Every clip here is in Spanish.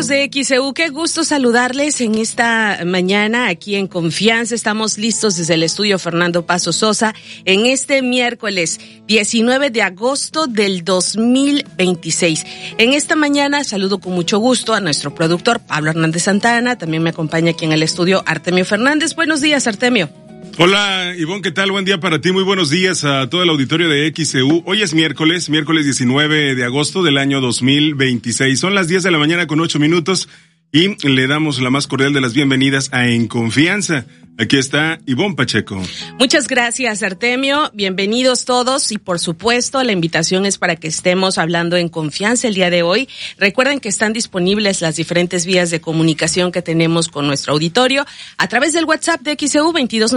amigos de XEU, qué gusto saludarles en esta mañana aquí en Confianza. Estamos listos desde el estudio Fernando Paso Sosa en este miércoles 19 de agosto del 2026. En esta mañana saludo con mucho gusto a nuestro productor Pablo Hernández Santana. También me acompaña aquí en el estudio Artemio Fernández. Buenos días, Artemio. Hola, Ivonne, ¿qué tal? Buen día para ti, muy buenos días a todo el auditorio de XEU. Hoy es miércoles 19 de agosto del año 2026. Son las 10 de la mañana con 8 minutos y le damos la más cordial de las bienvenidas a En Confianza. Aquí está Ivonne Pacheco. Muchas gracias, Artemio. Bienvenidos todos y por supuesto la invitación es para que estemos hablando en confianza el día de hoy. Recuerden que están disponibles las diferentes vías de comunicación que tenemos con nuestro auditorio a través del WhatsApp de XEU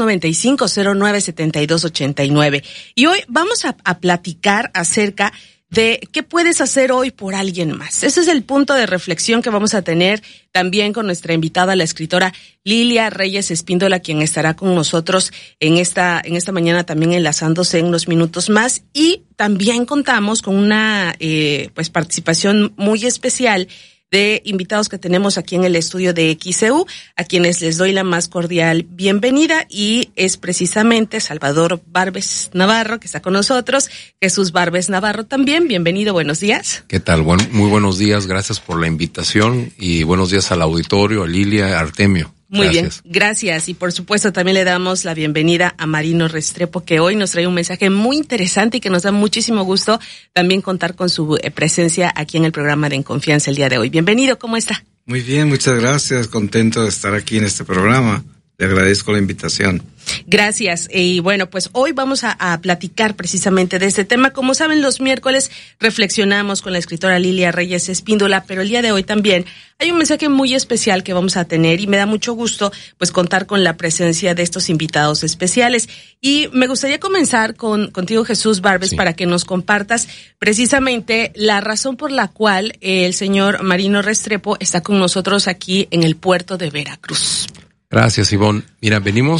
2295-097289. Y hoy vamos a platicar acerca de qué puedes hacer hoy por alguien más. Ese es el punto de reflexión que vamos a tener también con nuestra invitada, la escritora Lilia Reyes Espíndola, quien estará con nosotros en esta mañana también enlazándose en unos minutos más. Y también contamos con una participación muy especial de invitados que tenemos aquí en el estudio de XEU, a quienes les doy la más cordial bienvenida, y es precisamente Salvador Barbes Navarro, que está con nosotros, Jesús Barbes Navarro también. Bienvenido, buenos días. ¿Qué tal? Muy buenos días, gracias por la invitación y buenos días al auditorio, a Lilia, a Artemio. Muy bien, gracias. Y por supuesto también le damos la bienvenida a Marino Restrepo, que hoy nos trae un mensaje muy interesante y que nos da muchísimo gusto también contar con su presencia aquí en el programa de En Confianza el día de hoy. Bienvenido, ¿cómo está? Muy bien, muchas gracias, contento de estar aquí en este programa. Le agradezco la invitación. Gracias. Y bueno, pues hoy vamos a platicar precisamente de este tema. Como saben, los miércoles reflexionamos con la escritora Lilia Reyes Espíndola, pero el día de hoy también hay un mensaje muy especial que vamos a tener y me da mucho gusto pues contar con la presencia de estos invitados especiales. Y me gustaría comenzar contigo, Jesús Barbes, sí, para que nos compartas precisamente la razón por la cual el señor Marino Restrepo está con nosotros aquí en el puerto de Veracruz. Gracias, Ivonne. Mira,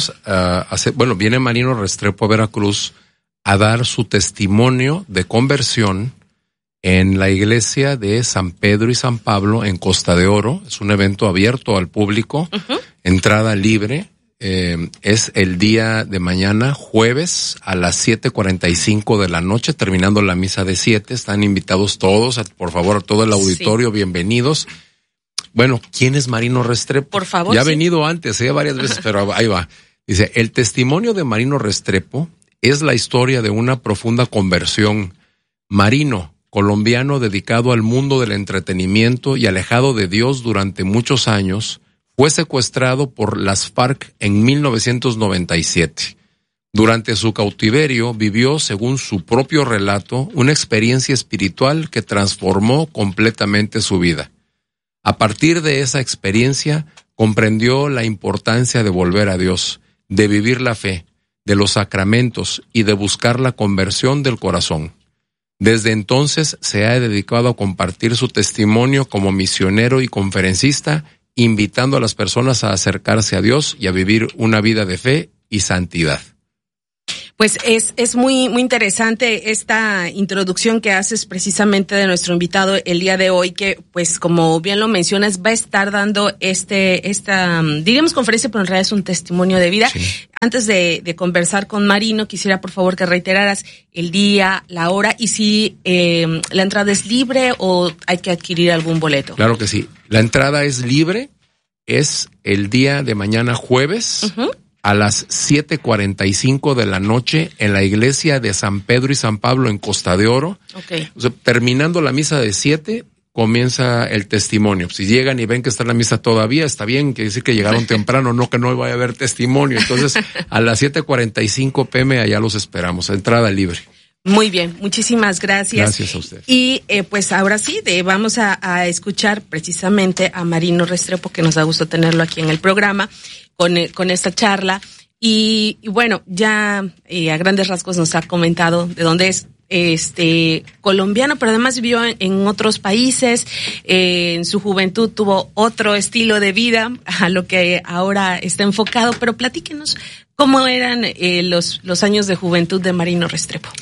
viene Marino Restrepo a Veracruz a dar su testimonio de conversión en la iglesia de San Pedro y San Pablo en Costa de Oro. Es un evento abierto al público, entrada libre. Es el día de mañana, jueves, a las 7:45 de la noche, terminando la misa de 7. Están invitados todos, por favor, a todo el auditorio, sí. Bienvenidos. Bueno, ¿quién es Marino Restrepo? Por favor. Ya ha venido antes, varias veces, pero ahí va. Dice, el testimonio de Marino Restrepo es la historia de una profunda conversión. Marino, colombiano dedicado al mundo del entretenimiento y alejado de Dios durante muchos años, fue secuestrado por las FARC en 1997. Durante su cautiverio vivió, según su propio relato, una experiencia espiritual que transformó completamente su vida. A partir de esa experiencia, comprendió la importancia de volver a Dios, de vivir la fe, de los sacramentos y de buscar la conversión del corazón. Desde entonces se ha dedicado a compartir su testimonio como misionero y conferencista, invitando a las personas a acercarse a Dios y a vivir una vida de fe y santidad. Pues es muy muy interesante esta introducción que haces precisamente de nuestro invitado el día de hoy, que pues como bien lo mencionas va a estar dando esta diríamos conferencia, pero en realidad es un testimonio de vida. Sí. Antes de conversar con Marino, quisiera por favor que reiteraras el día, la hora y si la entrada es libre o hay que adquirir algún boleto. Claro que sí, la entrada es libre, es el día de mañana jueves. A las 7:45 de la noche en la iglesia de San Pedro y San Pablo en Costa de Oro. Okay. O sea, terminando la misa de 7, comienza el testimonio. Si llegan y ven que está la misa todavía, está bien, quiere decir que llegaron temprano, no que no vaya a haber testimonio. Entonces, a las 7:45 p.m. allá los esperamos, entrada libre. Muy bien, muchísimas gracias. Gracias a usted. Y pues ahora sí, vamos a escuchar precisamente a Marino Restrepo, que nos da gusto tenerlo aquí en el programa con esta charla. Y bueno, ya a grandes rasgos nos ha comentado de dónde es colombiano, pero además vivió en otros países. En su juventud tuvo otro estilo de vida a lo que ahora está enfocado. Pero platíquenos cómo eran los años de juventud de Marino Restrepo.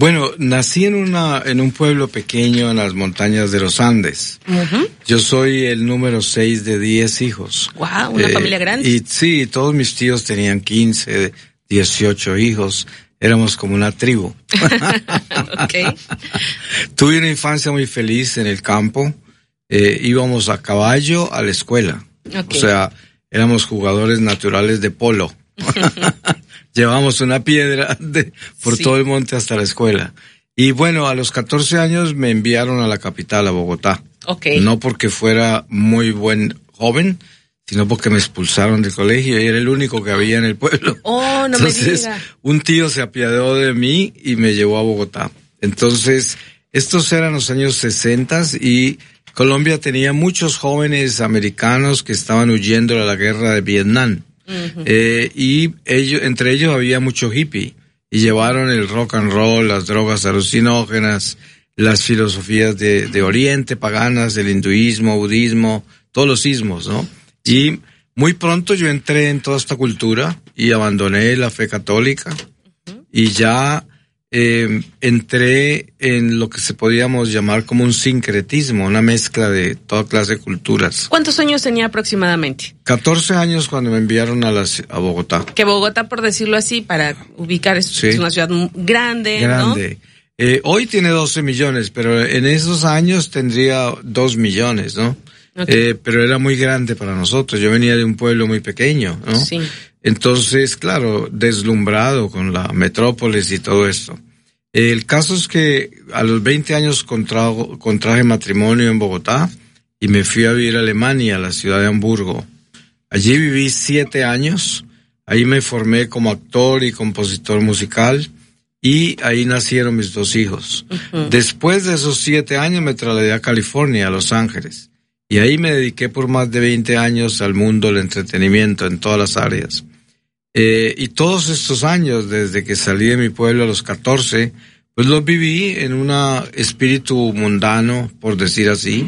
Bueno, nací en un pueblo pequeño en las montañas de los Andes. Uh-huh. Yo soy el número 6 de 10 hijos. Wow, una familia grande. Y sí, todos mis tíos tenían 15, 18 hijos. Éramos como una tribu. Okay. Tuve una infancia muy feliz en el campo. Íbamos a caballo a la escuela. Okay. O sea, éramos jugadores naturales de polo. Llevamos una piedra por todo el monte hasta la escuela. Y bueno, a los 14 años me enviaron a la capital, a Bogotá. Okay. No porque fuera muy buen joven, sino porque me expulsaron del colegio y era el único que había en el pueblo. Oh, no Entonces, me diga. un tío se apiadó de mí y me llevó a Bogotá. Entonces, estos eran los años 60 y Colombia tenía muchos jóvenes americanos que estaban huyendo de la guerra de Vietnam. Uh-huh. Y entre ellos había mucho hippie y llevaron el rock and roll, las drogas alucinógenas, las filosofías de Oriente, paganas, del hinduismo, budismo, todos los ismos, ¿no? Y muy pronto yo entré en toda esta cultura y abandoné la fe católica. Uh-huh. Y ya entré en lo que se podíamos llamar como un sincretismo, una mezcla de toda clase de culturas. ¿Cuántos años tenía aproximadamente? 14 años cuando me enviaron a Bogotá. Que Bogotá, por decirlo así, para ubicar, es una ciudad grande, ¿no? Hoy tiene 12 millones, pero en esos años tendría 2 millones, ¿no? Okay. Pero era muy grande para nosotros. Yo venía de un pueblo muy pequeño, ¿no? Sí. Entonces, claro, deslumbrado con la metrópolis y todo esto. El caso es que a los 20 años contraje matrimonio en Bogotá y me fui a vivir a Alemania, a la ciudad de Hamburgo. Allí viví 7 años. Ahí me formé como actor y compositor musical y ahí nacieron mis 2 hijos. Uh-huh. Después de esos 7 años me trasladé a California, a Los Ángeles. Y ahí me dediqué por más de 20 años al mundo del entretenimiento en todas las áreas. Y todos estos años, desde que salí de mi pueblo a los 14, pues los viví en un espíritu mundano, por decir así,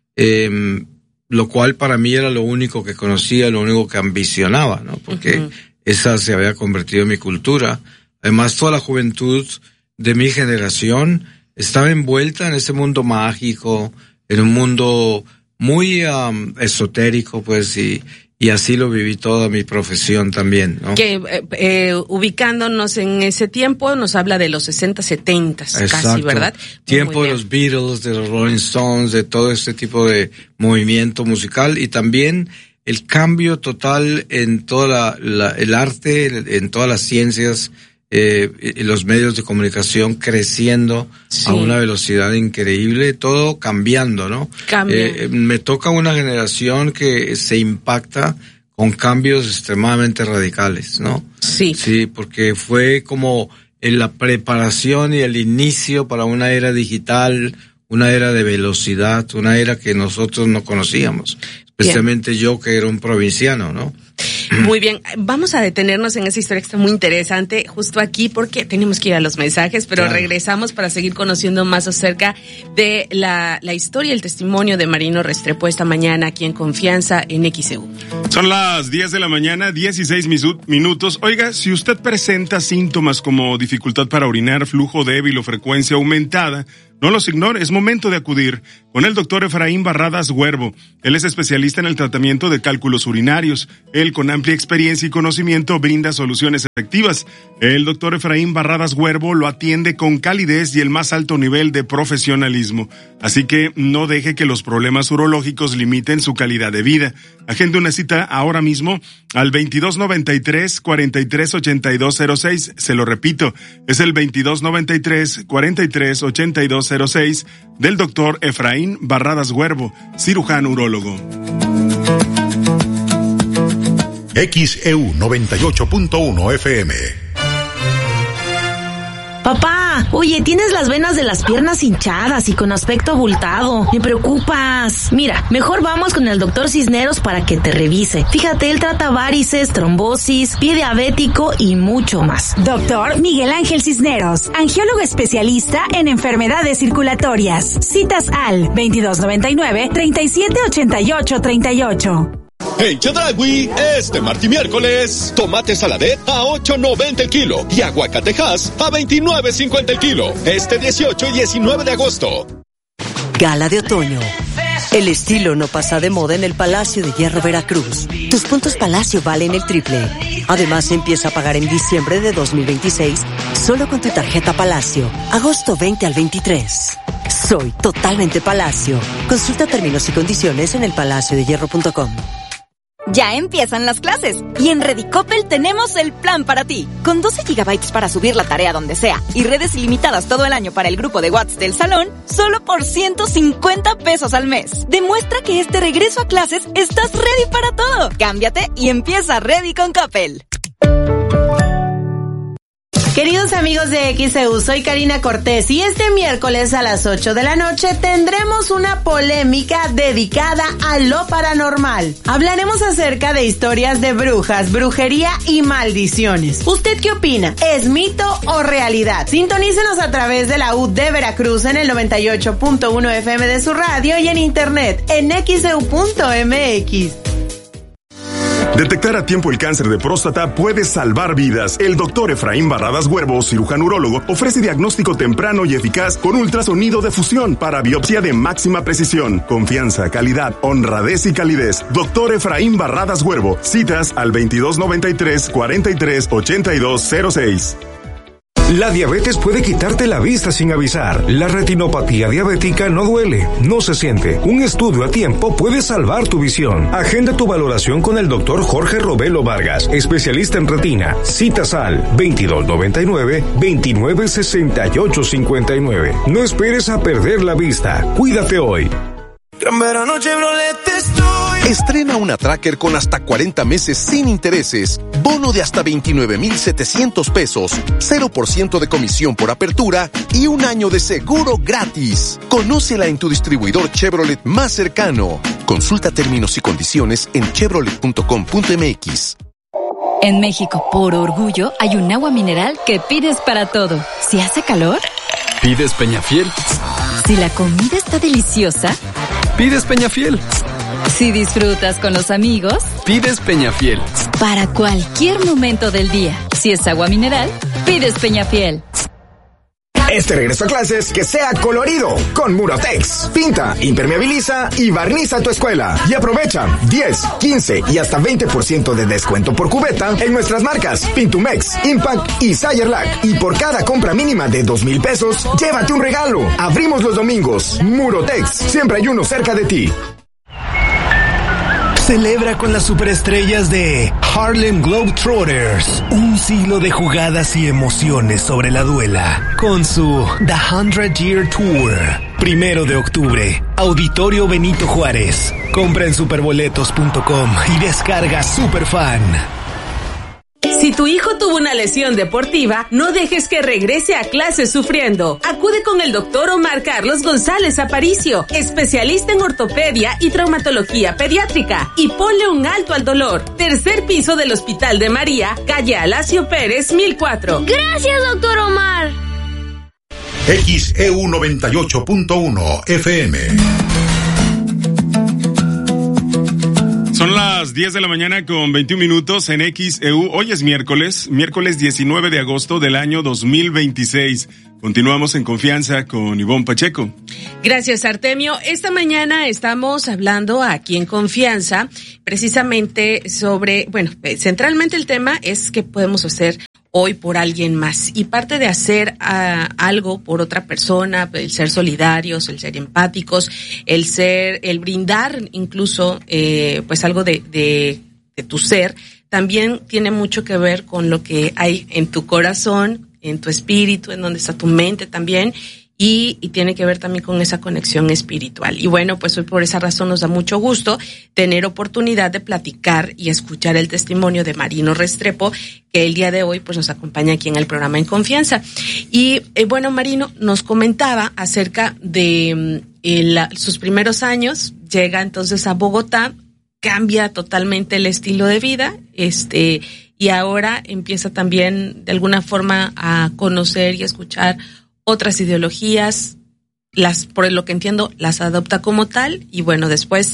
lo cual para mí era lo único que conocía, lo único que ambicionaba, ¿no? Porque uh-huh. esa se había convertido en mi cultura. Además, toda la juventud de mi generación estaba envuelta en ese mundo mágico, en un mundo muy esotérico, pues, y así lo viví toda mi profesión también, ¿no? Que ubicándonos en ese tiempo nos habla de los 60, 70 casi, ¿verdad? Tiempo de los Beatles, de los Rolling Stones, de todo este tipo de movimiento musical y también el cambio total en toda el arte, en todas las ciencias, y los medios de comunicación creciendo a una velocidad increíble, todo cambiando, ¿no? Me toca una generación que se impacta con cambios extremadamente radicales, ¿no? Sí. Sí, porque fue como en la preparación y el inicio para una era digital, una era de velocidad, una era que nosotros no conocíamos. Especialmente bien. Yo que era un provinciano, ¿no? Muy bien, vamos a detenernos en esa historia que está muy interesante justo aquí porque tenemos que ir a los mensajes, pero claro. Regresamos para seguir conociendo más acerca de la historia y el testimonio de Marino Restrepo esta mañana aquí en Confianza en XEU. Son las 10 de la mañana, 16 minutos. Oiga, si usted presenta síntomas como dificultad para orinar, flujo débil o frecuencia aumentada, no los ignore, es momento de acudir con el doctor Efraín Barradas Huervo. Él es especialista en el tratamiento de cálculos urinarios. Él, con amplia experiencia y conocimiento, brinda soluciones efectivas. El doctor Efraín Barradas Huervo lo atiende con calidez y el más alto nivel de profesionalismo. Así que no deje que los problemas urológicos limiten su calidad de vida. Agende una cita ahora mismo al 2293-438206. Se lo repito, es el 2293-438206 del doctor Efraín Barradas Huervo, cirujano urólogo. XEU 98.1 FM. Papá, oye, tienes las venas de las piernas hinchadas y con aspecto abultado. Me preocupas. Mira, mejor vamos con el doctor Cisneros para que te revise. Fíjate, él trata varices, trombosis, pie diabético y mucho más. Doctor Miguel Ángel Cisneros, angiólogo especialista en enfermedades circulatorias. Citas al 2299-378838. En Chedraui, este martes y miércoles, tomate saladet a $8.90 el kilo y aguacatejas a $29.50 el kilo. Este 18 y 19 de agosto. Gala de otoño. El estilo no pasa de moda en el Palacio de Hierro Veracruz. Tus puntos Palacio valen el triple. Además, empieza a pagar en diciembre de 2026 solo con tu tarjeta Palacio. Agosto 20 al 23. Soy totalmente Palacio. Consulta términos y condiciones en elpalaciodehierro.com. Ya empiezan las clases y en Redicopel tenemos el plan para ti. Con 12 gigabytes para subir la tarea donde sea y redes ilimitadas todo el año para el grupo de WhatsApp del salón, solo por $150 al mes. Demuestra que este regreso a clases estás ready para todo. Cámbiate y empieza Ready con Coppel. Queridos amigos de XEU, soy Karina Cortés y este miércoles a las 8 de la noche tendremos una polémica dedicada a lo paranormal. Hablaremos acerca de historias de brujas, brujería y maldiciones. ¿Usted qué opina? ¿Es mito o realidad? Sintonícenos a través de la UD de Veracruz en el 98.1 FM de su radio y en internet en xeu.mx. Detectar a tiempo el cáncer de próstata puede salvar vidas. El doctor Efraín Barradas Huervo, cirujano urólogo, ofrece diagnóstico temprano y eficaz con ultrasonido de fusión para biopsia de máxima precisión. Confianza, calidad, honradez y calidez. Doctor Efraín Barradas Huervo. Citas al 2293 43 8206. La diabetes puede quitarte la vista sin avisar. La retinopatía diabética no duele, no se siente. Un estudio a tiempo puede salvar tu visión. Agenda tu valoración con el doctor Jorge Robelo Vargas, especialista en retina. Citas al 2299-296859. No esperes a perder la vista. Cuídate hoy. Gran verano Chevrolet estoy. Estrena una Tracker con hasta 40 meses sin intereses, bono de hasta $29,700, 0% de comisión por apertura y un año de seguro gratis. Conócela en tu distribuidor Chevrolet más cercano. Consulta términos y condiciones en chevrolet.com.mx. En México, por orgullo, hay un agua mineral que pides para todo. Si hace calor, pides Peñafiel. Si la comida está deliciosa, pides Peñafiel. Si disfrutas con los amigos, pides Peñafiel. Para cualquier momento del día, si es agua mineral, pides Peñafiel. Este regreso a clases que sea colorido con Murotex. Pinta, impermeabiliza y barniza tu escuela. Y aprovecha 10, 15 y hasta 20% de descuento por cubeta en nuestras marcas Pintumex, Impact y Sayerlac. Y por cada compra mínima de $2,000, llévate un regalo. Abrimos los domingos. Murotex, siempre hay uno cerca de ti. Celebra con las superestrellas de Harlem Globetrotters, un siglo de jugadas y emociones sobre la duela, con su The 100 Year Tour. 1 de octubre, Auditorio Benito Juárez. Compra en superboletos.com y descarga Superfan. Si tu hijo tuvo una lesión deportiva, no dejes que regrese a clases sufriendo. Acude con el doctor Omar Carlos González Aparicio, especialista en ortopedia y traumatología pediátrica. Y ponle un alto al dolor. 3er piso del Hospital de María, calle Alacio Pérez, 1004. Gracias, doctor Omar. XEU 98.1 FM. Son las 10 de la mañana con 21 minutos en XEU. Hoy es miércoles 19 de agosto del año 2026. Continuamos en confianza con Ivonne Pacheco. Gracias, Artemio. Esta mañana estamos hablando aquí en Confianza precisamente sobre, centralmente el tema es qué podemos hacer hoy por alguien más. Y parte de hacer algo por otra persona, el ser solidarios, el ser empáticos, el brindar incluso, algo de tu ser, también tiene mucho que ver con lo que hay en tu corazón, en tu espíritu, en donde está tu mente también. Y tiene que ver también con esa conexión espiritual. Y bueno, pues hoy por esa razón nos da mucho gusto tener oportunidad de platicar y escuchar el testimonio de Marino Restrepo, que el día de hoy pues nos acompaña aquí en el programa En Confianza. Y Marino nos comentaba acerca de sus primeros años, llega entonces a Bogotá, cambia totalmente el estilo de vida, y ahora empieza también de alguna forma a conocer y escuchar otras ideologías, por lo que entiendo, las adopta como tal, y bueno, después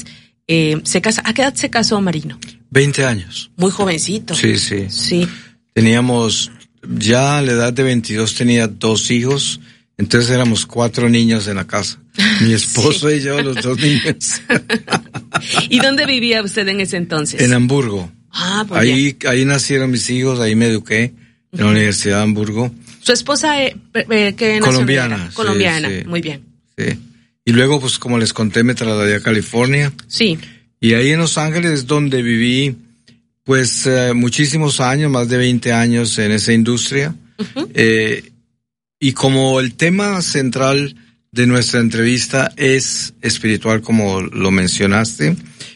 se casa. ¿A qué edad se casó Marino? 20 años. Muy jovencito. Sí. Teníamos, ya a la edad de 22 tenía 2 hijos, entonces éramos 4 niños en la casa. Mi esposo y yo, los 2 niños. ¿Y dónde vivía usted en ese entonces? En Hamburgo. Ahí nacieron mis hijos, ahí me eduqué, en la Universidad de Hamburgo. ¿Su esposa qué colombiana? Nacional? Colombiana, sí. Muy bien. Sí. Y luego, pues como les conté, me trasladé a California. Sí. Y ahí en Los Ángeles es donde viví, pues, muchísimos años, más de 20 años en esa industria. Uh-huh. Y como el tema central de nuestra entrevista es espiritual, como lo mencionaste,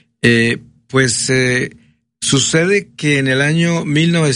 sucede que en el año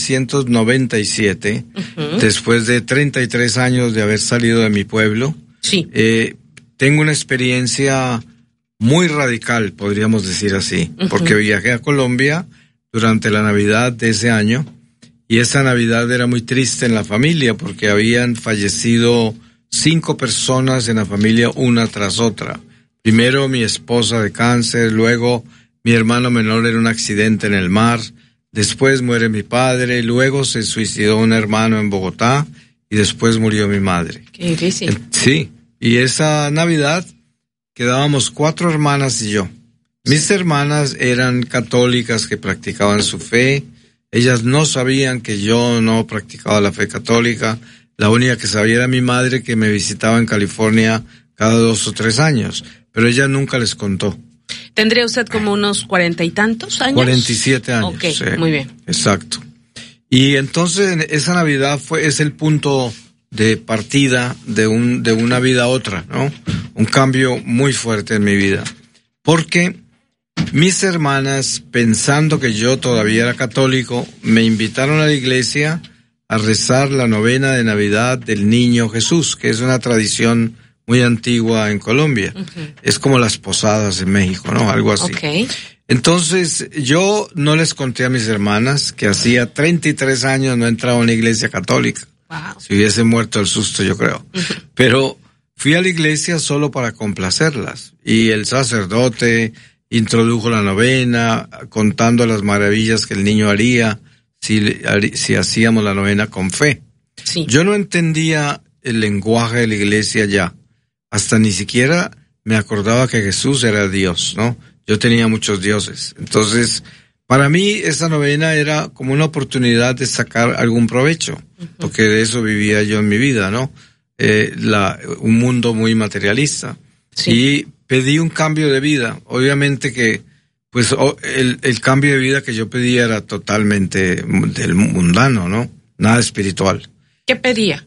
1997, uh-huh, después de 33 años de haber salido de mi pueblo, sí, tengo una experiencia muy radical, podríamos decir así, uh-huh, porque viajé a Colombia durante la Navidad de ese año, y esa Navidad era muy triste en la familia porque habían fallecido 5 personas en la familia una tras otra. Primero mi esposa de cáncer, luego mi hermano menor en un accidente en el mar, después muere mi padre, luego se suicidó un hermano en Bogotá y después murió mi madre. Qué difícil. Sí, y esa Navidad quedábamos 4 hermanas y yo. Mis hermanas eran católicas que practicaban su fe, ellas no sabían que yo no practicaba la fe católica, la única que sabía era mi madre que me visitaba en California cada 2 o 3 años, pero ella nunca les contó. ¿Tendría usted como unos 40 y tantos años? 47 años. Ok, sí, muy bien. Exacto. Y entonces esa Navidad es el punto de partida de una vida a otra, ¿no? Un cambio muy fuerte en mi vida. Porque mis hermanas, pensando que yo todavía era católico, me invitaron a la iglesia a rezar la novena de Navidad del Niño Jesús, que es una tradición muy antigua en Colombia. Uh-huh. Es como las posadas en México, ¿no? Algo así. Okay. Entonces, yo no les conté a mis hermanas que hacía 33 años no entraba a una iglesia católica. Wow. Si hubiese muerto el susto, yo creo. Uh-huh. Pero fui a la iglesia solo para complacerlas. Y el sacerdote introdujo la novena, contando las maravillas que el niño haría si hacíamos la novena con fe. Sí. Yo no entendía el lenguaje de la iglesia ya. Hasta ni siquiera me acordaba que Jesús era Dios, ¿no? Yo tenía muchos dioses. Entonces, para mí esa novena era como una oportunidad de sacar algún provecho, uh-huh, porque de eso vivía yo en mi vida, ¿no? Un mundo muy materialista. Sí. Y pedí un cambio de vida. Obviamente que, pues, el cambio de vida que yo pedía era totalmente del mundano, ¿no? Nada espiritual. ¿Qué pedía?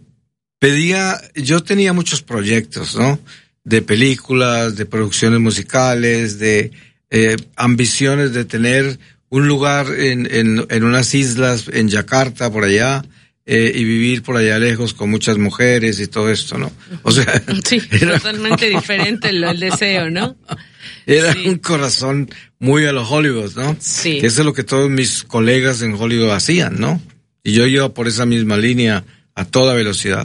Yo tenía muchos proyectos, ¿no? De películas, de producciones musicales, de ambiciones de tener un lugar en unas islas, en Yakarta, por allá, y vivir por allá lejos con muchas mujeres y todo esto, ¿no? O sea, sí, totalmente diferente el deseo, ¿no? Era sí, un corazón muy a los Hollywood, ¿no? Sí. Que eso es lo que todos mis colegas en Hollywood hacían, ¿no? Y yo iba por esa misma línea a toda velocidad.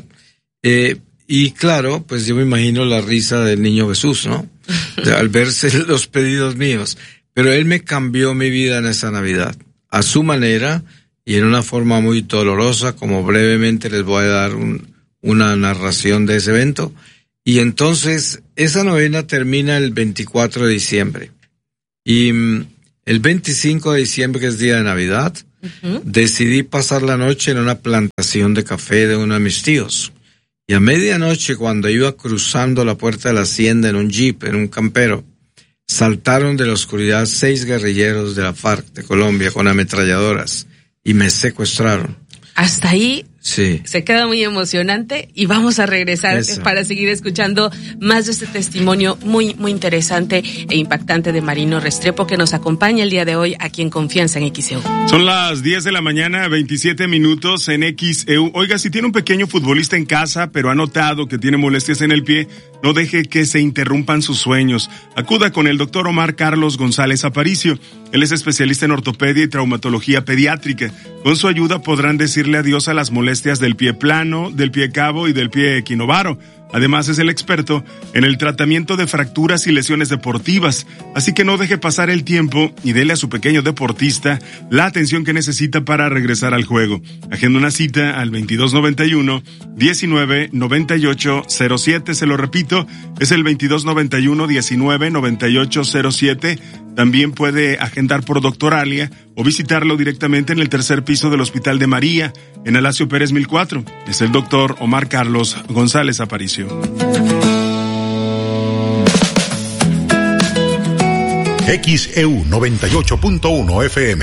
Y claro, pues yo me imagino la risa del niño Jesús, ¿no? Al verse los pedidos míos. Pero él me cambió mi vida en esa Navidad, a su manera y en una forma muy dolorosa, como brevemente les voy a dar una narración de ese evento. Y entonces, esa novena termina el 24 de diciembre. Y el 25 de diciembre, que es día de Navidad, uh-huh, decidí pasar la noche en una plantación de café de uno de mis tíos. Y a medianoche, cuando iba cruzando la puerta de la hacienda en un jeep, en un campero, saltaron de la oscuridad 6 guerrilleros de la FARC de Colombia con ametralladoras y me secuestraron. Hasta ahí sí, se queda muy emocionante y vamos a regresar para seguir escuchando más de este testimonio muy, muy interesante e impactante de Marino Restrepo, que nos acompaña el día de hoy aquí en Confianza en XEU. Son las 10 de la mañana, 27 minutos en XEU. Oiga, si tiene un pequeño futbolista en casa, pero ha notado que tiene molestias en el pie, no deje que se interrumpan sus sueños. Acuda con el doctor Omar Carlos González Aparicio. Él es especialista en ortopedia y traumatología pediátrica. Con su ayuda podrán decirle adiós a las molestias del pie plano, del pie cabo y del pie equinovaro. Además, es el experto en el tratamiento de fracturas y lesiones deportivas, así que no deje pasar el tiempo y dele a su pequeño deportista la atención que necesita para regresar al juego. Agenda una cita al 2291-199807, se lo repito, es el 2291-199807. También puede agendar por Doctoralia o visitarlo directamente en el tercer piso del Hospital de María, en Alasio Pérez 1004. Es el doctor Omar Carlos González Aparicio. XEU 98.1 FM.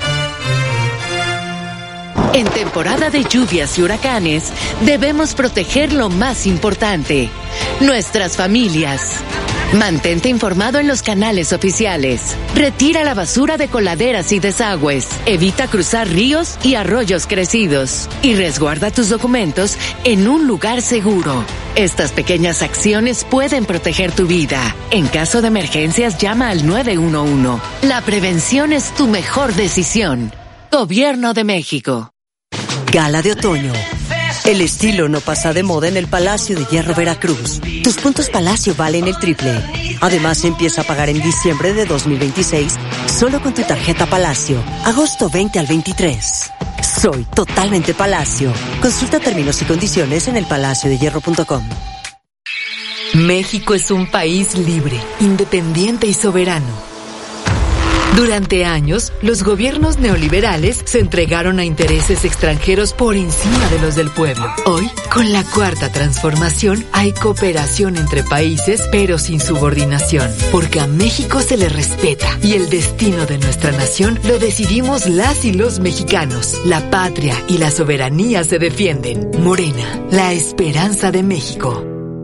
En temporada de lluvias y huracanes, debemos proteger lo más importante, nuestras familias. Mantente informado en los canales oficiales. Retira la basura de coladeras y desagües. Evita cruzar ríos y arroyos crecidos. Y resguarda tus documentos en un lugar seguro. Estas pequeñas acciones pueden proteger tu vida. En caso de emergencias, llama al 911. La prevención es tu mejor decisión. Gobierno de México. Gala de otoño. El estilo no pasa de moda en el Palacio de Hierro Veracruz. Tus puntos Palacio valen el triple. Además, empieza a pagar en diciembre de 2026 solo con tu tarjeta Palacio. Agosto 20 al 23. Soy totalmente Palacio. Consulta términos y condiciones en elpalaciodehierro.com. México es un país libre, independiente y soberano. Durante años, los gobiernos neoliberales se entregaron a intereses extranjeros por encima de los del pueblo. Hoy, con la Cuarta Transformación, hay cooperación entre países, pero sin subordinación, porque a México se le respeta y el destino de nuestra nación lo decidimos las y los mexicanos. La patria y la soberanía se defienden. Morena, la esperanza de México.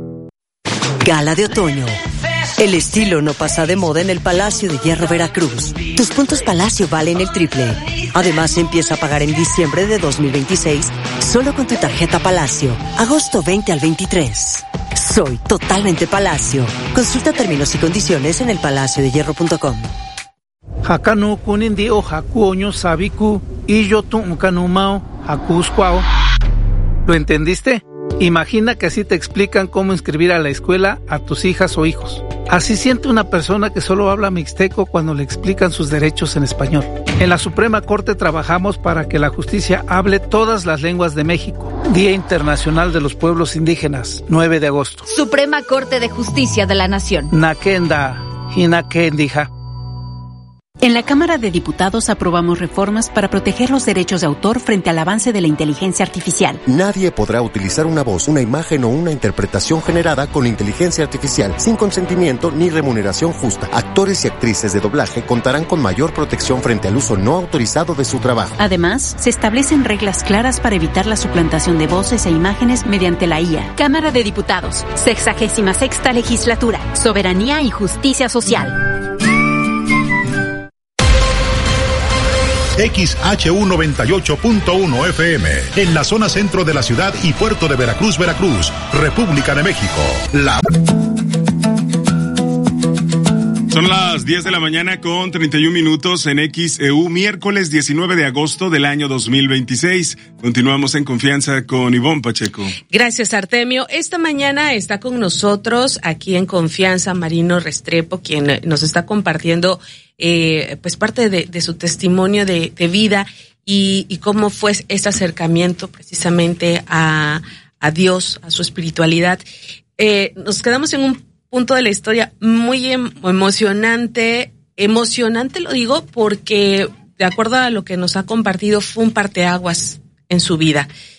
Gala de otoño. El estilo no pasa de moda en el Palacio de Hierro Veracruz. Tus puntos Palacio valen el triple. Además, empieza a pagar en diciembre de 2026 solo con tu tarjeta Palacio. Agosto 20 al 23. Soy totalmente Palacio. Consulta términos y condiciones en elpalaciodehierro.com. Hakanu kunindi o hakuoño sabiku y yo tu kanumao hakusquao. ¿Lo entendiste? Imagina que así te explican cómo inscribir a la escuela a tus hijas o hijos. Así siente una persona que solo habla mixteco cuando le explican sus derechos en español. En la Suprema Corte trabajamos para que la justicia hable todas las lenguas de México. Día Internacional de los Pueblos Indígenas, 9 de agosto. Suprema Corte de Justicia de la Nación. Nakenda, Hinakendija. En la Cámara de Diputados aprobamos reformas para proteger los derechos de autor frente al avance de la inteligencia artificial. Nadie podrá utilizar una voz, una imagen o una interpretación generada con inteligencia artificial sin consentimiento ni remuneración justa. Actores y actrices de doblaje contarán con mayor protección frente al uso no autorizado de su trabajo. Además, se establecen reglas claras para evitar la suplantación de voces e imágenes mediante la IA. Cámara de Diputados, 66ª Legislatura, Soberanía y Justicia Social. XHU 98.1 FM, en la zona centro de la ciudad y puerto de Veracruz, Veracruz, República de México. Son las 10 de la mañana con 31 minutos en XEU, miércoles 19 de agosto del año 2026. Continuamos en confianza con Ivonne Pacheco. Gracias, Artemio. Esta mañana está con nosotros aquí en Confianza Marino Restrepo, quien nos está compartiendo pues parte de su testimonio de vida y cómo fue ese acercamiento precisamente a Dios, a su espiritualidad. Nos quedamos en un punto de la historia muy emocionante lo digo porque de acuerdo a lo que nos ha compartido fue un parteaguas en su vida.